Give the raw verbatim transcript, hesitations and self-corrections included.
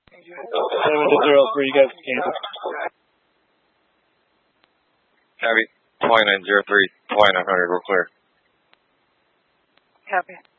seven zero three, you guys cancel. Copy. twenty-nine zero three, twenty-nine hundred, we're clear. Copy.